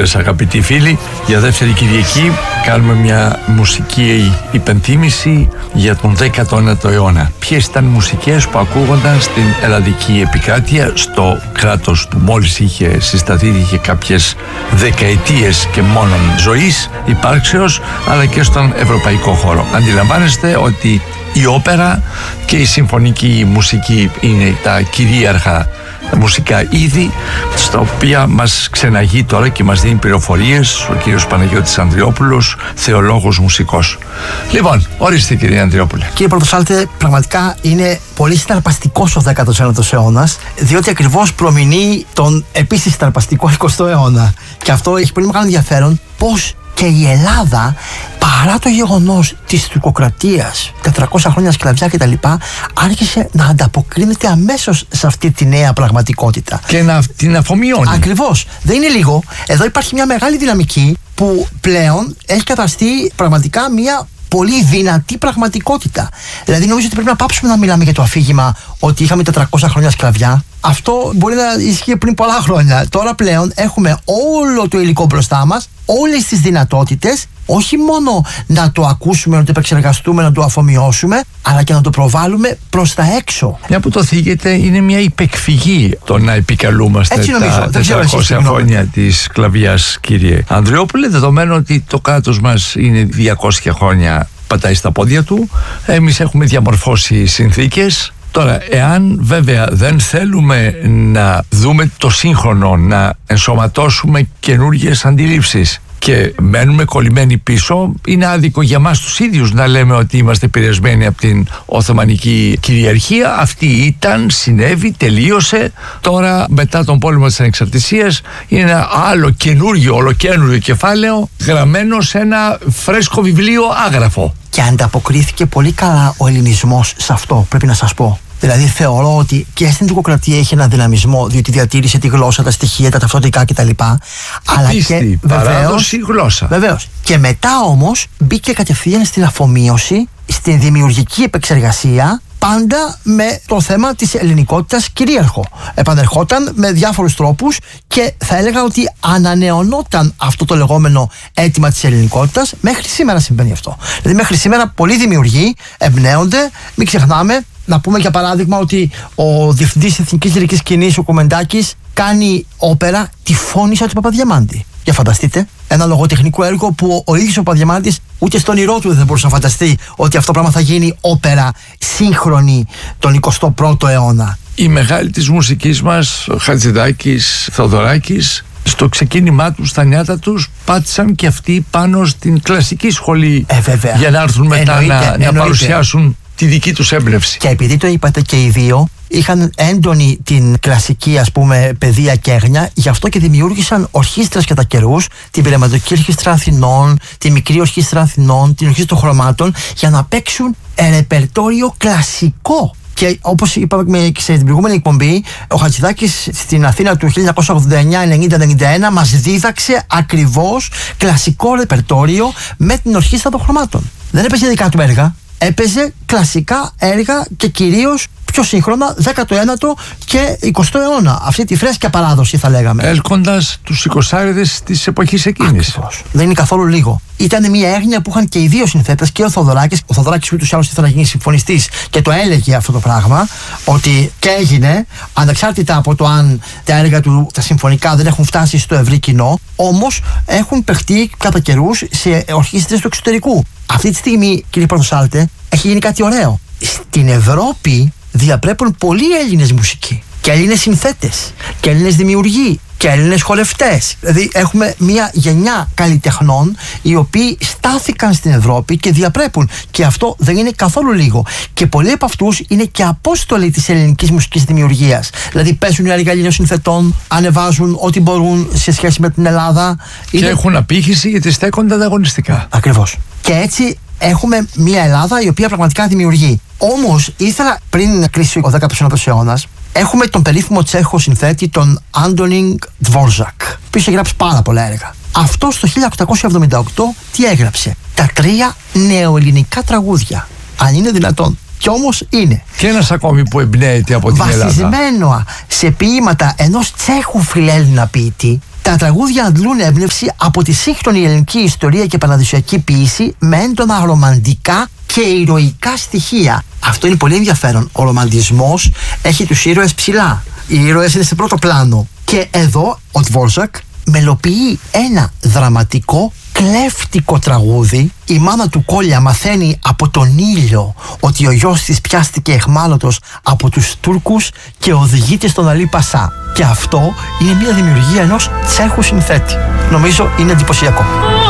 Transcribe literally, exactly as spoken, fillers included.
φίλες, αγαπητοί φίλοι, για δεύτερη Κυριακή κάνουμε μια μουσική υπενθύμηση για τον δέκατο ένατο αιώνα. Ποιες ήταν μουσικές που ακούγονταν στην ελλαδική επικράτεια, στο κράτος που μόλις είχε συσταθεί, είχε κάποιες δεκαετίες και μόνον ζωής, υπάρξεως, αλλά και στον ευρωπαϊκό χώρο. Αντιλαμβάνεστε ότι η όπερα και η συμφωνική μουσική είναι τα κυρίαρχα μουσικά είδη, στα οποία μας ξεναγεί τώρα και μας δίνει πληροφορίες ο κύριος Παναγιώτης Ανδριόπουλος, θεολόγος μουσικός. Λοιπόν, ορίστε κύριε Ανδριόπουλε. Κύριε Πρωτοσάλτε, πραγματικά είναι πολύ συναρπαστικός ο δέκατος ένατος αιώνας, διότι ακριβώς προμηνύει τον επίσης συναρπαστικό εικοστό αιώνα. Και αυτό έχει πολύ μεγάλο ενδιαφέρον, πως και η Ελλάδα, παρά το γεγονός της τουρκοκρατίας, τετρακόσια χρόνια σκλαβιά κτλ., άρχισε να ανταποκρίνεται αμέσως σε αυτή τη νέα πραγματικότητα. Και να την αφομοιώνει. Ακριβώς. Δεν είναι λίγο. Εδώ υπάρχει μια μεγάλη δυναμική που πλέον έχει καταστεί πραγματικά μια πολύ δυνατή πραγματικότητα. Δηλαδή, νομίζω ότι πρέπει να πάψουμε να μιλάμε για το αφήγημα ότι είχαμε τετρακόσια χρόνια σκλαβιά. Αυτό μπορεί να ισχύει πριν πολλά χρόνια. Τώρα πλέον έχουμε όλο το υλικό μπροστά μας, όλες τις δυνατότητες, όχι μόνο να το ακούσουμε, να το επεξεργαστούμε, να το αφομοιώσουμε, αλλά και να το προβάλλουμε προς τα έξω. Μια που το θίγεται, είναι μια υπεκφυγή το να επικαλούμαστε Έτσι νομίζω, τα τετρακόσια χρόνια της σκλαβιάς, κύριε Ανδριόπουλε, δεδομένου ότι το κράτος μας είναι διακόσια χρόνια πατάει στα πόδια του. Εμείς έχουμε διαμορφώσει συνθήκες. Τώρα, εάν βέβαια δεν θέλουμε να δούμε το σύγχρονο, να ενσωματώσουμε καινούργιες αντιλήψεις και μένουμε κολλημένοι πίσω, είναι άδικο για μας τους ίδιους να λέμε ότι είμαστε επηρεασμένοι από την Οθωμανική κυριαρχία. Αυτή ήταν, συνέβη, τελείωσε. Τώρα, μετά τον πόλεμο της Ανεξαρτησίας, είναι ένα άλλο καινούργιο, ολοκαίνουργιο κεφάλαιο γραμμένο σε ένα φρέσκο βιβλίο άγραφο. Και ανταποκρίθηκε πολύ καλά ο ελληνισμός σε αυτό, πρέπει να σας πω. Δηλαδή, θεωρώ ότι και στην τουρκοκρατία έχει ένα δυναμισμό, διότι διατήρησε τη γλώσσα, τα στοιχεία, τα ταυτοτικά κτλ. Αλλά πίστη, και παράδοση, γλώσσα. Βεβαίως. Και μετά όμως μπήκε κατευθείαν στην αφομοίωση, στην δημιουργική επεξεργασία, πάντα με το θέμα της ελληνικότητας κυρίαρχο. Επανερχόταν με διάφορους τρόπους και θα έλεγα ότι ανανεωνόταν αυτό το λεγόμενο αίτημα της ελληνικότητας. Μέχρι σήμερα συμβαίνει αυτό. Δηλαδή, μέχρι σήμερα πολλοί δημιουργοί εμπνέονται. Μην ξεχνάμε, να πούμε για παράδειγμα ότι ο διευθυντής της Εθνικής Λυρικής Σκηνής, ο Κομμεντάκης, κάνει όπερα τη Φώνησα του Παπαδιαμάντη. Για φανταστείτε, ένα λογοτεχνικό έργο που ο ίδιος ο Παπαδιαμάντης ούτε στον όνειρό του δεν μπορούσε να φανταστεί ότι αυτό πράγμα θα γίνει όπερα σύγχρονη τον εικοστό πρώτο αιώνα. Η μεγάλη της μουσικής μας, ο Χατζηδάκης, Θεοδωράκης, στο ξεκίνημά τους, στα νιάτα τους, πάτησαν και αυτοί πάνω στην κλασική σχολή ε, βέβαια. για να έρθουν μετά εννοείται, να, εννοείται. να παρουσιάσουν τη δική τους έμπνευση. Και επειδή το είπατε και οι δύο, είχαν έντονη την κλασική, ας πούμε, παιδεία και έγνοια, γι' αυτό και δημιούργησαν ορχήστρες κατά καιρούς, την Πειραματική Ορχήστρα Αθηνών, τη Μικρή Ορχήστρα Αθηνών, την Ορχήστρα των Χρωμάτων, για να παίξουν ρεπερτόριο κλασικό. Και όπως είπαμε και στην προηγούμενη εκπομπή, ο Χατζηδάκης στην Αθήνα του χίλια εννιακόσια ογδόντα εννιά ενενήντα ενενήντα ένα μας δίδαξε ακριβώς κλασικό ρεπερτόριο με την Ορχήστρα των Χρωμάτων. Δεν έπαιζε δικά του έργα, έπαιζε κλασικά έργα και κυρίως πιο σύγχρονα δέκατο ένατο και εικοστό αιώνα. Αυτή τη φρέσκια παράδοση, θα λέγαμε. Έλκοντας τους εικοσάριδες της εποχής εκείνης. Ακριβώς. Δεν είναι καθόλου λίγο. Ήταν μια έγνοια που είχαν και οι δύο συνθέτες, και ο Θοδωράκης. Ο Θοδωράκης ούτως ή άλλως ήθελε να γίνει συμφωνιστής και το έλεγε αυτό το πράγμα, ότι και έγινε, ανεξάρτητα από το αν τα έργα του, τα συμφωνικά, δεν έχουν φτάσει στο ευρύ κοινό, όμως έχουν παιχτεί κατά καιρούς σε ορχήστρες του εξωτερικού. Αυτή τη στιγμή, κύριε Πρωτοσάλτε, έχει γίνει κάτι ωραίο. Στην Ευρώπη διαπρέπουν πολλοί Έλληνες μουσικοί και Έλληνες συνθέτες και Έλληνες δημιουργοί και Έλληνες χορευτές. Δηλαδή έχουμε μια γενιά καλλιτεχνών οι οποίοι στάθηκαν στην Ευρώπη και διαπρέπουν, και αυτό δεν είναι καθόλου λίγο. Και πολλοί από αυτούς είναι και απόστολοι της ελληνικής μουσικής δημιουργίας. Δηλαδή παίζουν έργα Ελλήνων συνθετών, ανεβάζουν ό,τι μπορούν σε σχέση με την Ελλάδα. Και είναι... έχουν απήχηση γιατί στέκονται ανταγωνιστικά. Ακριβώς. Και έτσι έχουμε μια Ελλάδα η οποία πραγματικά δημιουργεί. Όμως ήθελα, πριν κλείσει ο δέκατος ένατος αιώνας, έχουμε τον περίφημο Τσέχο συνθέτη, τον Άντονινγκ Ντβόρζακ, που είχε γράψει πάρα πολλά έργα. Αυτό το χίλια οκτακόσια εβδομήντα οκτώ τι έγραψε? Τα τρία νεοελληνικά τραγούδια. Αν είναι δυνατόν. Κι όμως είναι. Και ένας ακόμη που εμπνέεται από την Ελλάδα. Βασισμένο σε ποίηματα ενός Τσέχου φιλέλληνα ποιητή, Τα τραγούδια αντλούν έμπνευση από τη σύγχρονη ελληνική ιστορία και παραδοσιακή ποίηση με έντονα ρομαντικά και ηρωικά στοιχεία. Αυτό είναι πολύ ενδιαφέρον. Ο ρομαντισμός έχει τους ήρωες ψηλά. Οι ήρωες είναι σε πρώτο πλάνο. Και εδώ ο Ντβόρζακ μελοποιεί ένα δραματικό, κλέφτικο τραγούδι. Η μάνα του Κόλια μαθαίνει από τον ήλιο ότι ο γιος της πιάστηκε αιχμάλωτος από τους Τούρκους και οδηγείται στον Αλή Πασά. Και αυτό είναι μια δημιουργία ενός Τσέχου συνθέτη. Νομίζω είναι εντυπωσιακό.